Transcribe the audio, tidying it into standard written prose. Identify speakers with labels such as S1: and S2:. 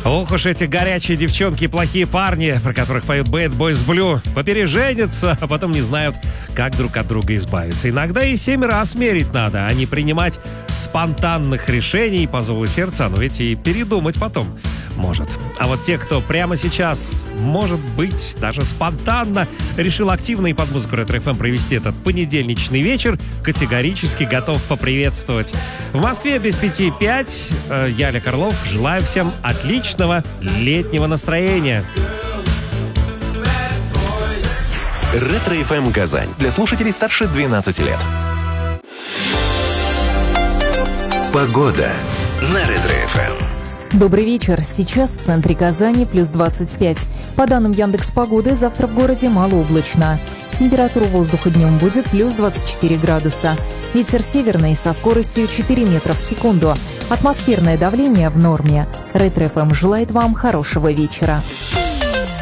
S1: Ох уж эти горячие девчонки и плохие парни, про которых поют Bad Boys Blue, попереженятся, а потом не знают, как друг от друга избавиться. Иногда и 7 раз мерить надо, а не принимать спонтанных решений по зову сердца, но ведь и передумать потом может. А вот те, кто прямо сейчас, может быть, даже спонтанно решил активно и под музыку Ретро-ФМ провести этот понедельничный вечер, категорически готов поприветствовать. В Москве без 5:05. Я, Олег Орлов, желаю всем отличного летнего настроения.
S2: Ретро-ФМ Казань. Для слушателей старше 12 лет. Погода на Ретро-ФМ.
S3: Добрый вечер. Сейчас в центре Казани плюс 25. По данным Яндекс.Погоды, завтра в городе малооблачно. Температура воздуха днем будет плюс 24 градуса. Ветер северный со скоростью 4 метра в секунду. Атмосферное давление в норме. Ретро-ФМ желает вам хорошего вечера.